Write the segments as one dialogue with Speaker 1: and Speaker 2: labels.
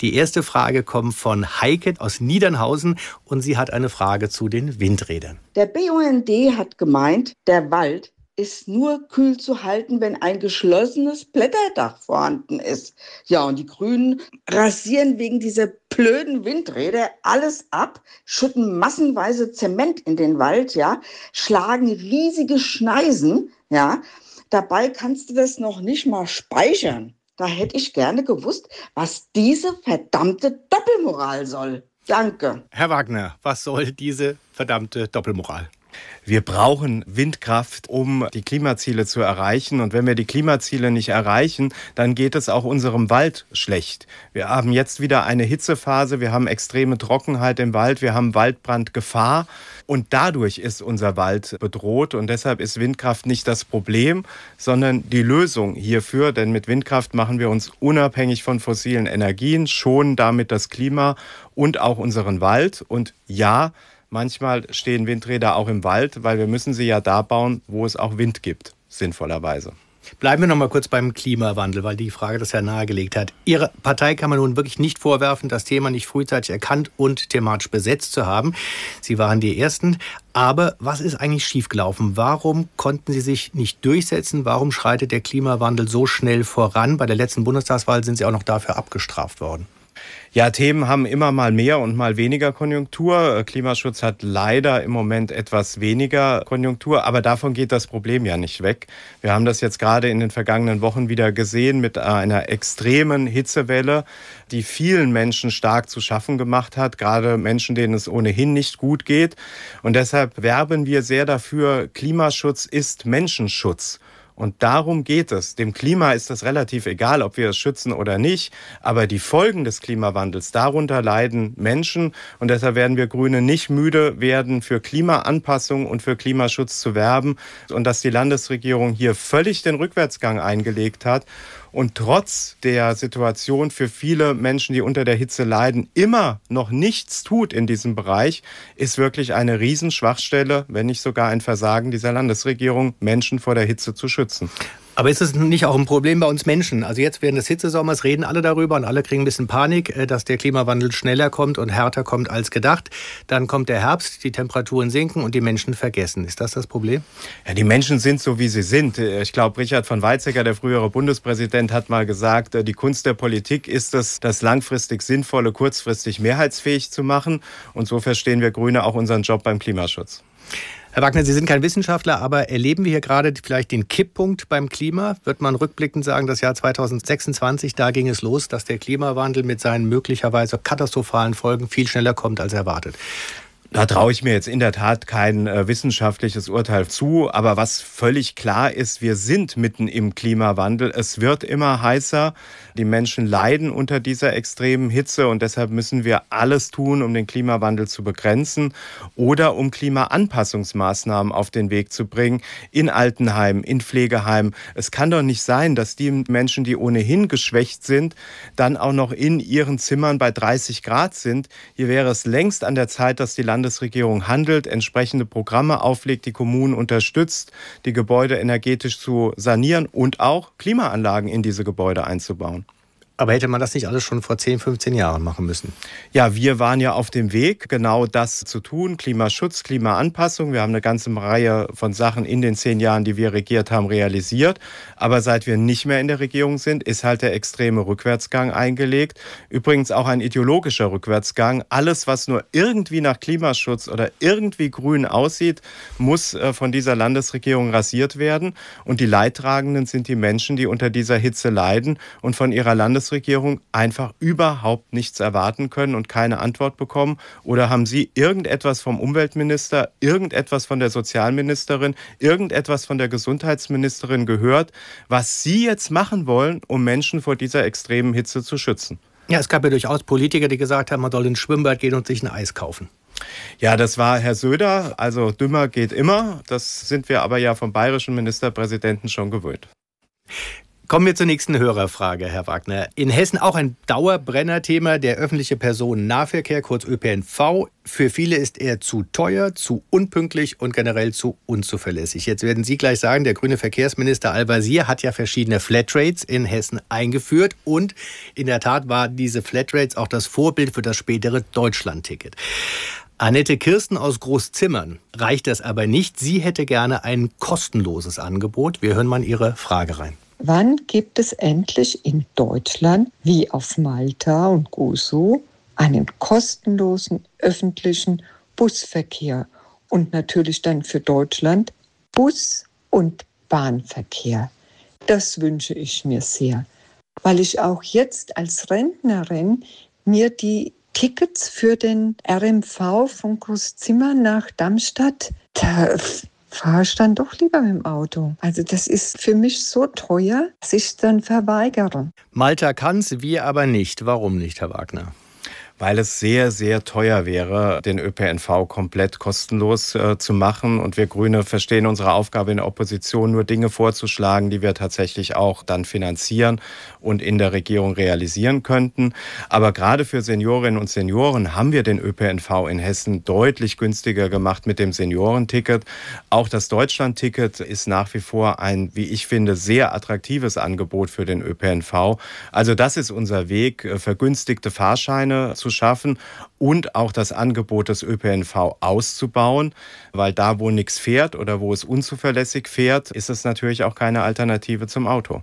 Speaker 1: Die erste Frage kommt von Heike aus Niedernhausen und sie hat eine Frage zu den Windrädern.
Speaker 2: Der BUND hat gemeint, der Wald ist nur kühl zu halten, wenn ein geschlossenes Blätterdach vorhanden ist. Ja, und die Grünen rasieren wegen dieser blöden Windräder alles ab, schütten massenweise Zement in den Wald, ja, schlagen riesige Schneisen, ja. Dabei kannst du das noch nicht mal speichern. Da hätte ich gerne gewusst, was diese verdammte Doppelmoral soll. Danke.
Speaker 1: Herr Wagner, was soll diese verdammte Doppelmoral?
Speaker 3: Wir brauchen Windkraft, um die Klimaziele zu erreichen. Und wenn wir die Klimaziele nicht erreichen, dann geht es auch unserem Wald schlecht. Wir haben jetzt wieder eine Hitzephase, wir haben extreme Trockenheit im Wald, wir haben Waldbrandgefahr. Und dadurch ist unser Wald bedroht. Und deshalb ist Windkraft nicht das Problem, sondern die Lösung hierfür. Denn mit Windkraft machen wir uns unabhängig von fossilen Energien, schonen damit das Klima und auch unseren Wald. Und ja, manchmal stehen Windräder auch im Wald, weil wir müssen sie ja da bauen, wo es auch Wind gibt, sinnvollerweise.
Speaker 1: Bleiben wir noch mal kurz beim Klimawandel, weil die Frage das ja nahegelegt hat. Ihre Partei kann man nun wirklich nicht vorwerfen, das Thema nicht frühzeitig erkannt und thematisch besetzt zu haben. Sie waren die Ersten. Aber was ist eigentlich schiefgelaufen? Warum konnten Sie sich nicht durchsetzen? Warum schreitet der Klimawandel so schnell voran? Bei der letzten Bundestagswahl sind Sie auch noch dafür abgestraft worden.
Speaker 3: Ja, Themen haben immer mal mehr und mal weniger Konjunktur. Klimaschutz hat leider im Moment etwas weniger Konjunktur, aber davon geht das Problem ja nicht weg. Wir haben das jetzt gerade in den vergangenen Wochen wieder gesehen mit einer extremen Hitzewelle, die vielen Menschen stark zu schaffen gemacht hat, gerade Menschen, denen es ohnehin nicht gut geht. Und deshalb werben wir sehr dafür, Klimaschutz ist Menschenschutz. Und darum geht es. Dem Klima ist das relativ egal, ob wir es schützen oder nicht. Aber die Folgen des Klimawandels, darunter leiden Menschen. Und deshalb werden wir Grüne nicht müde werden, für Klimaanpassung und für Klimaschutz zu werben. Und dass die Landesregierung hier völlig den Rückwärtsgang eingelegt hat und trotz der Situation für viele Menschen, die unter der Hitze leiden, immer noch nichts tut in diesem Bereich, ist wirklich eine Riesenschwachstelle, wenn nicht sogar ein Versagen dieser Landesregierung, Menschen vor der Hitze zu schützen.
Speaker 1: Aber ist es nicht auch ein Problem bei uns Menschen? Also jetzt während des Hitzesommers reden alle darüber und alle kriegen ein bisschen Panik, dass der Klimawandel schneller kommt und härter kommt als gedacht. Dann kommt der Herbst, die Temperaturen sinken und die Menschen vergessen. Ist das Problem?
Speaker 3: Ja, die Menschen sind so, wie sie sind. Ich glaube, Richard von Weizsäcker, der frühere Bundespräsident, hat mal gesagt, die Kunst der Politik ist es, das langfristig Sinnvolle kurzfristig mehrheitsfähig zu machen. Und so verstehen wir Grüne auch unseren Job beim Klimaschutz.
Speaker 1: Herr Wagner, Sie sind kein Wissenschaftler, aber erleben wir hier gerade vielleicht den Kipppunkt beim Klima? Wird man rückblickend sagen, das Jahr 2026, da ging es los, dass der Klimawandel mit seinen möglicherweise katastrophalen Folgen viel schneller kommt als erwartet?
Speaker 3: Da traue ich mir jetzt in der Tat kein wissenschaftliches Urteil zu. Aber was völlig klar ist, wir sind mitten im Klimawandel. Es wird immer heißer. Die Menschen leiden unter dieser extremen Hitze. Und deshalb müssen wir alles tun, um den Klimawandel zu begrenzen oder um Klimaanpassungsmaßnahmen auf den Weg zu bringen. In Altenheimen, in Pflegeheimen. Es kann doch nicht sein, dass die Menschen, die ohnehin geschwächt sind, dann auch noch in ihren Zimmern bei 30 Grad sind. Hier wäre es längst an der Zeit, dass die Landesregierung handelt, entsprechende Programme auflegt, die Kommunen unterstützt, die Gebäude energetisch zu sanieren und auch Klimaanlagen in diese Gebäude einzubauen.
Speaker 1: Aber hätte man das nicht alles schon vor 10, 15 Jahren machen müssen?
Speaker 3: Ja, wir waren ja auf dem Weg, genau das zu tun. Klimaschutz, Klimaanpassung. Wir haben eine ganze Reihe von Sachen in den 10 Jahren, die wir regiert haben, realisiert. Aber seit wir nicht mehr in der Regierung sind, ist halt der extreme Rückwärtsgang eingelegt. Übrigens auch ein ideologischer Rückwärtsgang. Alles, was nur irgendwie nach Klimaschutz oder irgendwie grün aussieht, muss von dieser Landesregierung rasiert werden. Und die Leidtragenden sind die Menschen, die unter dieser Hitze leiden und von ihrer Landesregierung einfach überhaupt nichts erwarten können und keine Antwort bekommen? Oder haben Sie irgendetwas vom Umweltminister, irgendetwas von der Sozialministerin, irgendetwas von der Gesundheitsministerin gehört, was Sie jetzt machen wollen, um Menschen vor dieser extremen Hitze zu schützen?
Speaker 1: Ja, es gab ja durchaus Politiker, die gesagt haben, man soll ins Schwimmbad gehen und sich ein Eis kaufen.
Speaker 3: Ja, das war Herr Söder. Also dümmer geht immer. Das sind wir aber ja vom bayerischen Ministerpräsidenten schon gewöhnt.
Speaker 1: Kommen wir zur nächsten Hörerfrage, Herr Wagner. In Hessen auch ein Dauerbrennerthema, der öffentliche Personennahverkehr, kurz ÖPNV. Für viele ist er zu teuer, zu unpünktlich und generell zu unzuverlässig. Jetzt werden Sie gleich sagen, der grüne Verkehrsminister Al-Wazir hat ja verschiedene Flatrates in Hessen eingeführt. Und in der Tat war diese Flatrates auch das Vorbild für das spätere Deutschlandticket. Annette Kirsten aus Großzimmern reicht das aber nicht. Sie hätte gerne ein kostenloses Angebot. Wir hören mal in Ihre Frage rein.
Speaker 4: Wann gibt es endlich in Deutschland, wie auf Malta und Gozo, einen kostenlosen öffentlichen Busverkehr und natürlich dann für Deutschland Bus- und Bahnverkehr? Das wünsche ich mir sehr, weil ich auch jetzt als Rentnerin mir die Tickets für den RMV von Großzimmern nach Darmstadt, da fahre ich dann doch lieber mit dem Auto. Also das ist für mich so teuer, dass ich es dann verweigere.
Speaker 1: Malta kann's, wir aber nicht. Warum nicht, Herr Wagner?
Speaker 3: Weil es sehr, sehr teuer wäre, den ÖPNV komplett kostenlos zu machen. Und wir Grüne verstehen unsere Aufgabe in der Opposition, nur Dinge vorzuschlagen, die wir tatsächlich auch dann finanzieren und in der Regierung realisieren könnten. Aber gerade für Seniorinnen und Senioren haben wir den ÖPNV in Hessen deutlich günstiger gemacht mit dem Seniorenticket. Auch das Deutschlandticket ist nach wie vor ein, wie ich finde, sehr attraktives Angebot für den ÖPNV. Also das ist unser Weg, vergünstigte Fahrscheine zu schaffen und auch das Angebot des ÖPNV auszubauen, weil da, wo nichts fährt oder wo es unzuverlässig fährt, ist es natürlich auch keine Alternative zum Auto.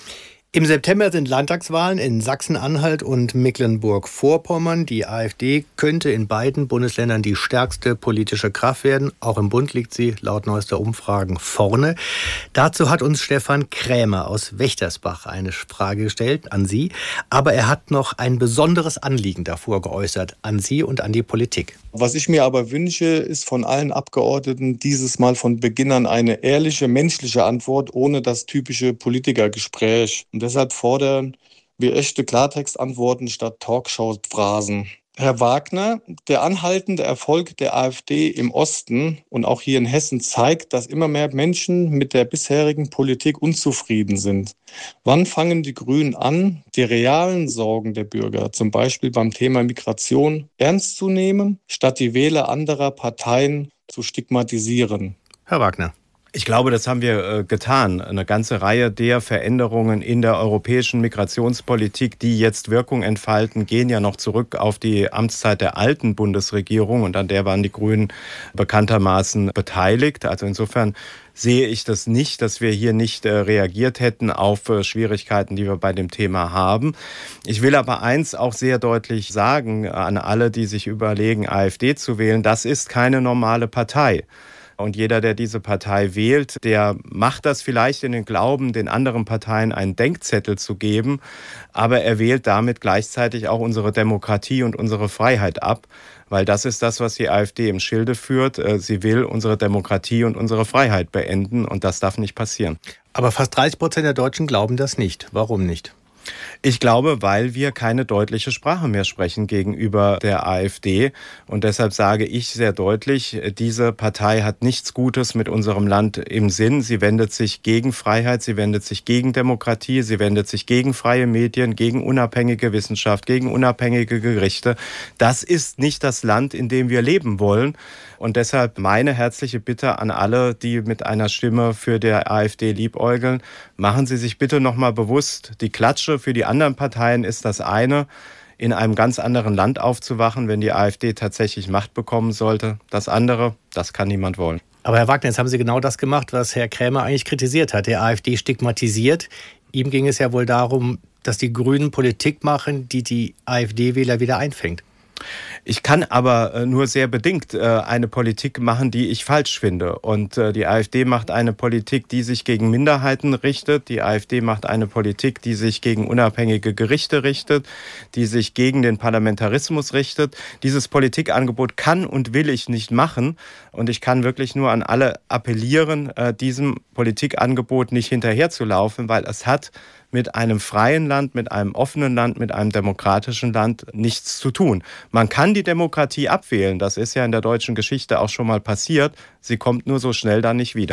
Speaker 1: Im September sind Landtagswahlen in Sachsen-Anhalt und Mecklenburg-Vorpommern. Die AfD könnte in beiden Bundesländern die stärkste politische Kraft werden. Auch im Bund liegt sie laut neuester Umfragen vorne. Dazu hat uns Stefan Krämer aus Wächtersbach eine Frage gestellt an Sie. Aber er hat noch ein besonderes Anliegen davor geäußert, an Sie und an die Politik.
Speaker 5: Was ich mir aber wünsche, ist von allen Abgeordneten dieses Mal von Beginn an eine ehrliche, menschliche Antwort ohne das typische Politikergespräch. Und deshalb fordern wir echte Klartextantworten statt Talkshow-Phrasen. Herr Wagner, der anhaltende Erfolg der AfD im Osten und auch hier in Hessen zeigt, dass immer mehr Menschen mit der bisherigen Politik unzufrieden sind. Wann fangen die Grünen an, die realen Sorgen der Bürger, zum Beispiel beim Thema Migration, ernst zu nehmen, statt die Wähler anderer Parteien zu stigmatisieren?
Speaker 1: Herr Wagner.
Speaker 3: Ich glaube, das haben wir getan. Eine ganze Reihe der Veränderungen in der europäischen Migrationspolitik, die jetzt Wirkung entfalten, gehen ja noch zurück auf die Amtszeit der alten Bundesregierung und an der waren die Grünen bekanntermaßen beteiligt. Also insofern sehe ich das nicht, dass wir hier nicht reagiert hätten auf Schwierigkeiten, die wir bei dem Thema haben. Ich will aber eins auch sehr deutlich sagen an alle, die sich überlegen, AfD zu wählen: Das ist keine normale Partei. Und jeder, der diese Partei wählt, der macht das vielleicht in den Glauben, den anderen Parteien einen Denkzettel zu geben. Aber er wählt damit gleichzeitig auch unsere Demokratie und unsere Freiheit ab. Weil das ist das, was die AfD im Schilde führt. Sie will unsere Demokratie und unsere Freiheit beenden. Und das darf nicht passieren.
Speaker 1: Aber fast 30% der Deutschen glauben das nicht. Warum nicht?
Speaker 3: Ich glaube, weil wir keine deutliche Sprache mehr sprechen gegenüber der AfD. Und deshalb sage ich sehr deutlich, diese Partei hat nichts Gutes mit unserem Land im Sinn. Sie wendet sich gegen Freiheit, sie wendet sich gegen Demokratie, sie wendet sich gegen freie Medien, gegen unabhängige Wissenschaft, gegen unabhängige Gerichte. Das ist nicht das Land, in dem wir leben wollen. Und deshalb meine herzliche Bitte an alle, die mit einer Stimme für die AfD liebäugeln: Machen Sie sich bitte noch mal bewusst, die Klatsche für die anderen Parteien ist das eine, in einem ganz anderen Land aufzuwachen, wenn die AfD tatsächlich Macht bekommen sollte. Das andere, das kann niemand wollen.
Speaker 1: Aber Herr Wagner, jetzt haben Sie genau das gemacht, was Herr Krämer eigentlich kritisiert hat. Der AfD stigmatisiert. Ihm ging es ja wohl darum, dass die Grünen Politik machen, die die AfD-Wähler wieder einfängt.
Speaker 3: Ich kann aber nur sehr bedingt eine Politik machen, die ich falsch finde. Und die AfD macht eine Politik, die sich gegen Minderheiten richtet. Die AfD macht eine Politik, die sich gegen unabhängige Gerichte richtet, die sich gegen den Parlamentarismus richtet. Dieses Politikangebot kann und will ich nicht machen. Und ich kann wirklich nur an alle appellieren, diesem Politikangebot nicht hinterherzulaufen, weil es hat mit einem freien Land, mit einem offenen Land, mit einem demokratischen Land nichts zu tun. Man kann die Demokratie abwählen, das ist ja in der deutschen Geschichte auch schon mal passiert. Sie kommt nur so schnell dann nicht wieder.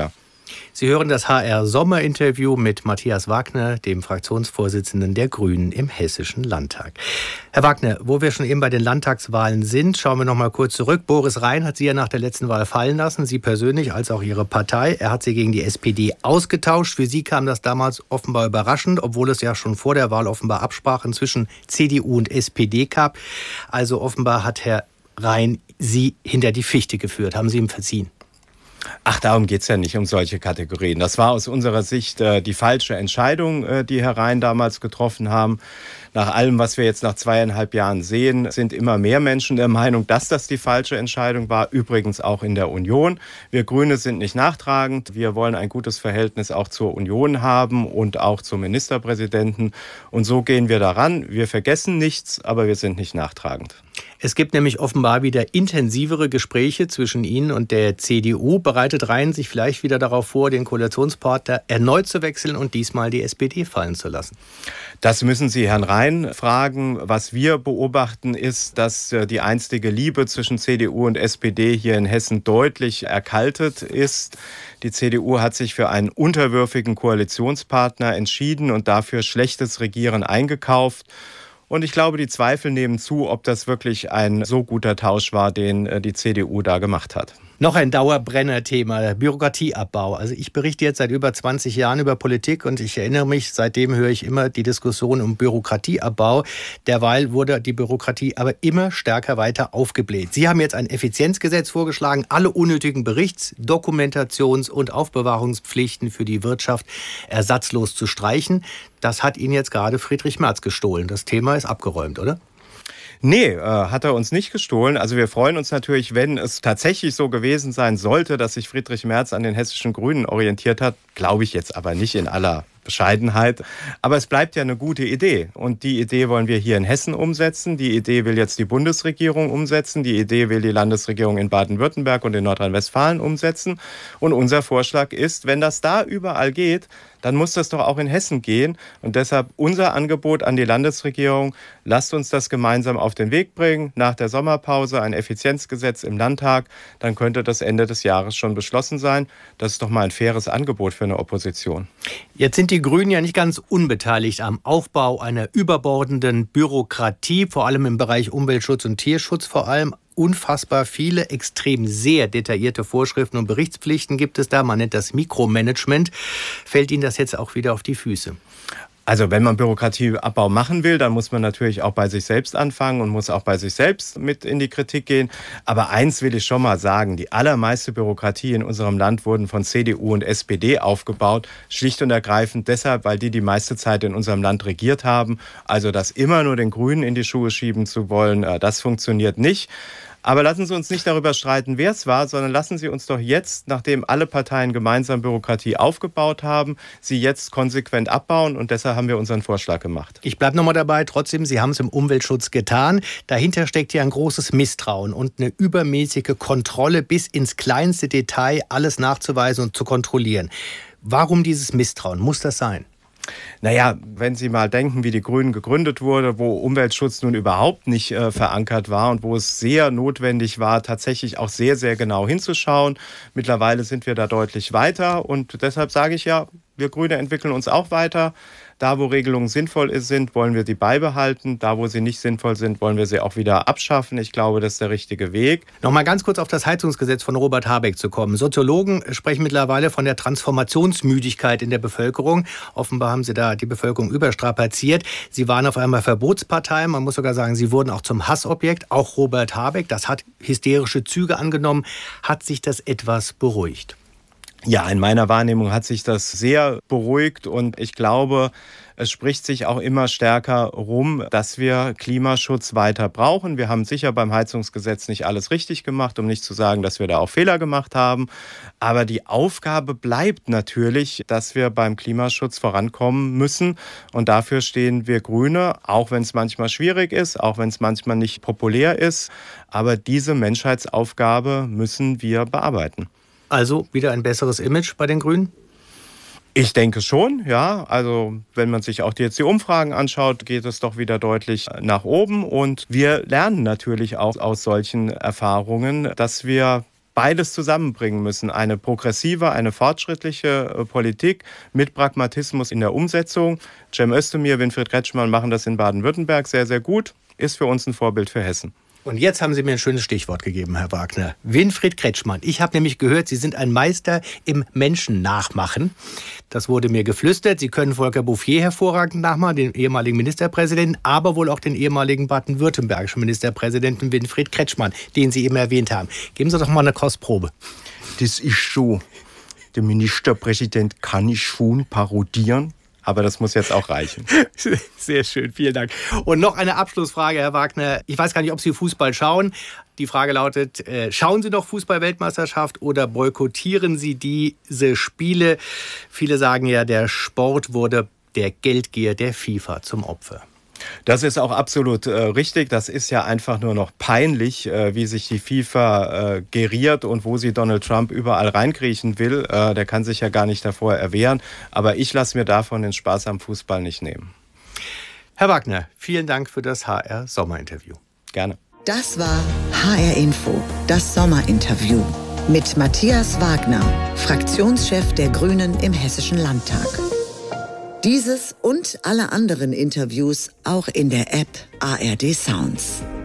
Speaker 1: Sie hören das HR-Sommer-Interview mit Matthias Wagner, dem Fraktionsvorsitzenden der Grünen im Hessischen Landtag. Herr Wagner, wo wir schon eben bei den Landtagswahlen sind, schauen wir noch mal kurz zurück. Boris Rhein hat Sie ja nach der letzten Wahl fallen lassen, Sie persönlich als auch Ihre Partei. Er hat Sie gegen die SPD ausgetauscht. Für Sie kam das damals offenbar überraschend, obwohl es ja schon vor der Wahl offenbar Absprachen zwischen CDU und SPD gab. Also offenbar hat Herr Rhein Sie hinter die Fichte geführt. Haben Sie ihm verziehen?
Speaker 3: Ach, darum geht's ja nicht, um solche Kategorien. Das war aus unserer Sicht die falsche Entscheidung, die Herr Rhein damals getroffen haben. Nach allem, was wir jetzt nach 2,5 Jahren sehen, sind immer mehr Menschen der Meinung, dass das die falsche Entscheidung war. Übrigens auch in der Union. Wir Grüne sind nicht nachtragend. Wir wollen ein gutes Verhältnis auch zur Union haben und auch zum Ministerpräsidenten. Und so gehen wir daran. Wir vergessen nichts, aber wir sind nicht nachtragend.
Speaker 1: Es gibt nämlich offenbar wieder intensivere Gespräche zwischen Ihnen und der CDU. Bereitet Rhein sich vielleicht wieder darauf vor, den Koalitionspartner erneut zu wechseln und diesmal die SPD fallen zu lassen?
Speaker 3: Das müssen Sie Herrn Rhein fragen. Was wir beobachten, ist, dass die einstige Liebe zwischen CDU und SPD hier in Hessen deutlich erkaltet ist. Die CDU hat sich für einen unterwürfigen Koalitionspartner entschieden und dafür schlechtes Regieren eingekauft. Und ich glaube, die Zweifel nehmen zu, ob das wirklich ein so guter Tausch war, den die CDU da gemacht hat.
Speaker 1: Noch ein Dauerbrenner-Thema, Bürokratieabbau. Also ich berichte jetzt seit über 20 Jahren über Politik und ich erinnere mich, seitdem höre ich immer die Diskussion um Bürokratieabbau. Derweil wurde die Bürokratie aber immer stärker weiter aufgebläht. Sie haben jetzt ein Effizienzgesetz vorgeschlagen, alle unnötigen Berichts-, Dokumentations- und Aufbewahrungspflichten für die Wirtschaft ersatzlos zu streichen. Das hat Ihnen jetzt gerade Friedrich Merz gestohlen. Das Thema ist abgeräumt, oder?
Speaker 3: Nee, hat er uns nicht gestohlen. Also wir freuen uns natürlich, wenn es tatsächlich so gewesen sein sollte, dass sich Friedrich Merz an den hessischen Grünen orientiert hat. Glaube ich jetzt aber nicht in aller Bescheidenheit. Aber es bleibt ja eine gute Idee. Und die Idee wollen wir hier in Hessen umsetzen. Die Idee will jetzt die Bundesregierung umsetzen. Die Idee will die Landesregierung in Baden-Württemberg und in Nordrhein-Westfalen umsetzen. Und unser Vorschlag ist, wenn das da überall geht, dann muss das doch auch in Hessen gehen. Und deshalb unser Angebot an die Landesregierung, lasst uns das gemeinsam auf den Weg bringen. Nach der Sommerpause ein Effizienzgesetz im Landtag, dann könnte das Ende des Jahres schon beschlossen sein. Das ist doch mal ein faires Angebot für eine Opposition.
Speaker 1: Jetzt sind die Grünen ja nicht ganz unbeteiligt am Aufbau einer überbordenden Bürokratie, vor allem im Bereich Umweltschutz und Tierschutz vor allem. Unfassbar viele, extrem sehr detaillierte Vorschriften und Berichtspflichten gibt es da. Man nennt das Mikromanagement. Fällt Ihnen das jetzt auch wieder auf die Füße?
Speaker 3: Also wenn man Bürokratieabbau machen will, dann muss man natürlich auch bei sich selbst anfangen und muss auch bei sich selbst mit in die Kritik gehen. Aber eins will ich schon mal sagen, die allermeiste Bürokratie in unserem Land wurden von CDU und SPD aufgebaut. Schlicht und ergreifend deshalb, weil die meiste Zeit in unserem Land regiert haben. Also das immer nur den Grünen in die Schuhe schieben zu wollen, das funktioniert nicht. Aber lassen Sie uns nicht darüber streiten, wer es war, sondern lassen Sie uns doch jetzt, nachdem alle Parteien gemeinsam Bürokratie aufgebaut haben, sie jetzt konsequent abbauen. Und deshalb haben wir unseren Vorschlag gemacht.
Speaker 1: Ich bleibe nochmal dabei. Trotzdem, Sie haben es im Umweltschutz getan. Dahinter steckt ja ein großes Misstrauen und eine übermäßige Kontrolle bis ins kleinste Detail, alles nachzuweisen und zu kontrollieren. Warum dieses Misstrauen? Muss das sein?
Speaker 3: Naja, wenn Sie mal denken, wie die Grünen gegründet wurde, wo Umweltschutz nun überhaupt nicht verankert war und wo es sehr notwendig war, tatsächlich auch sehr, sehr genau hinzuschauen. Mittlerweile sind wir da deutlich weiter und deshalb sage ich ja, wir Grüne entwickeln uns auch weiter. Da, wo Regelungen sinnvoll sind, wollen wir sie beibehalten. Da, wo sie nicht sinnvoll sind, wollen wir sie auch wieder abschaffen. Ich glaube, das ist der richtige Weg.
Speaker 1: Noch mal ganz kurz auf das Heizungsgesetz von Robert Habeck zu kommen. Soziologen sprechen mittlerweile von der Transformationsmüdigkeit in der Bevölkerung. Offenbar haben sie da die Bevölkerung überstrapaziert. Sie waren auf einmal Verbotspartei. Man muss sogar sagen, sie wurden auch zum Hassobjekt. Auch Robert Habeck, das hat hysterische Züge angenommen. Hat sich das etwas beruhigt?
Speaker 3: Ja, in meiner Wahrnehmung hat sich das sehr beruhigt und ich glaube, es spricht sich auch immer stärker rum, dass wir Klimaschutz weiter brauchen. Wir haben sicher beim Heizungsgesetz nicht alles richtig gemacht, um nicht zu sagen, dass wir da auch Fehler gemacht haben. Aber die Aufgabe bleibt natürlich, dass wir beim Klimaschutz vorankommen müssen. Und dafür stehen wir Grüne, auch wenn es manchmal schwierig ist, auch wenn es manchmal nicht populär ist. Aber diese Menschheitsaufgabe müssen wir bearbeiten.
Speaker 1: Also wieder ein besseres Image bei den Grünen?
Speaker 3: Ich denke schon, ja. Also wenn man sich auch jetzt die Umfragen anschaut, geht es doch wieder deutlich nach oben. Und wir lernen natürlich auch aus solchen Erfahrungen, dass wir beides zusammenbringen müssen. Eine progressive, eine fortschrittliche Politik mit Pragmatismus in der Umsetzung. Cem Özdemir, Winfried Kretschmann machen das in Baden-Württemberg sehr, sehr gut. Ist für uns ein Vorbild für Hessen.
Speaker 1: Und jetzt haben Sie mir ein schönes Stichwort gegeben, Herr Wagner. Winfried Kretschmann. Ich habe nämlich gehört, Sie sind ein Meister im Menschen-Nachmachen. Das wurde mir geflüstert. Sie können Volker Bouffier hervorragend nachmachen, den ehemaligen Ministerpräsidenten, aber wohl auch den ehemaligen baden-württembergischen Ministerpräsidenten Winfried Kretschmann, den Sie eben erwähnt haben. Geben Sie doch mal eine Kostprobe.
Speaker 3: Das ist so. Der Ministerpräsident kann ich schon parodieren. Aber das muss jetzt auch reichen.
Speaker 1: Sehr schön, vielen Dank. Und noch eine Abschlussfrage, Herr Wagner. Ich weiß gar nicht, ob Sie Fußball schauen. Die Frage lautet, schauen Sie noch Fußball-Weltmeisterschaft oder boykottieren Sie diese Spiele? Viele sagen ja, der Sport wurde der Geldgier der FIFA zum Opfer.
Speaker 3: Das ist auch absolut richtig. Das ist ja einfach nur noch peinlich, wie sich die FIFA geriert und wo sie Donald Trump überall reinkriechen will. Der kann sich ja gar nicht davor erwehren. Aber ich lasse mir davon den Spaß am Fußball nicht nehmen.
Speaker 1: Herr Wagner, vielen Dank für das HR-Sommerinterview.
Speaker 3: Gerne.
Speaker 6: Das war HR Info, das Sommerinterview mit Matthias Wagner, Fraktionschef der Grünen im Hessischen Landtag. Dieses und alle anderen Interviews auch in der App ARD Sounds.